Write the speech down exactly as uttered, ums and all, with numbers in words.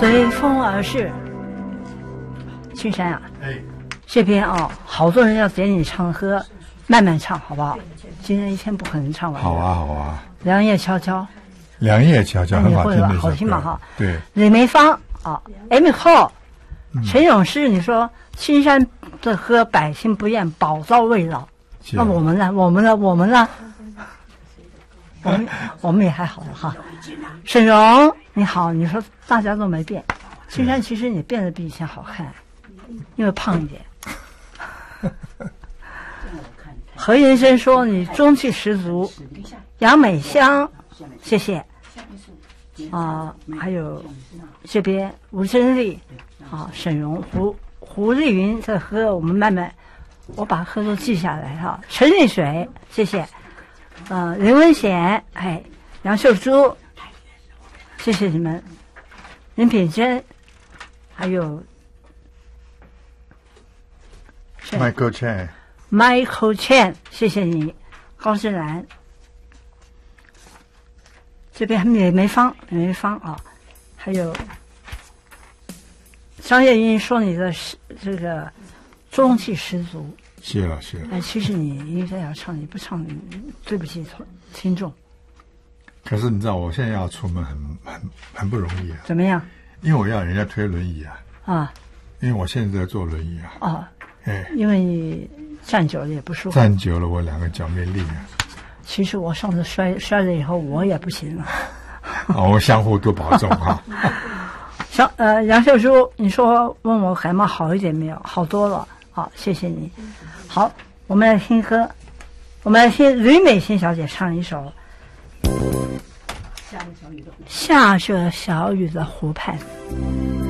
随风而逝。青山啊， 哎， 这边啊、哦，好多人要点你唱歌，慢慢唱好不好？今天一天不可能唱完。 好啊，好啊。 良夜悄悄， 良夜悄悄很好听的一首歌， 好听嘛哈。 对。 李梅芳啊 ，Amy Cole，陈咏诗，你说青山的歌百姓不厌，宝刀未老。那我们呢？我们呢？我们呢？我们我们也还好的哈。沈荣你好，你说大家都没变，青山其实你变得比以前好看，因为胖一点。何延生说你中气十足。杨美香，谢谢。啊、呃，还有这边吴真丽，啊，沈荣、胡胡丽云在喝，我们慢慢，我把喝都记下来哈。陈丽水，谢谢。呃，林文贤，哎，杨秀珠，谢谢你们。林品珍，还有 Michael Chen，Michael Chen， 谢谢你。高志兰，这边美梅芳，美梅芳啊，还有张叶英说你的这个中气十足。 谢了，谢了。 哎，其实你应该要唱，你不唱，对不起听众。 可是你知道，我现在要出门很很很不容易啊。 怎么样？ 因为我要人家推轮椅啊。 啊。 因为我现在在坐轮椅啊。 哦。 哎。 因为你站久了也不舒服。 站久了，我两个脚没力啊。 其实我上次摔摔了以后，我也不行了。 哦，我相互都保重哈。 小呃，杨秀珠，你说问我感冒好一点没有？好多了。好，谢谢你。好，我们来听歌，我们来听吕美心小姐唱一首《下着小雨的湖畔》。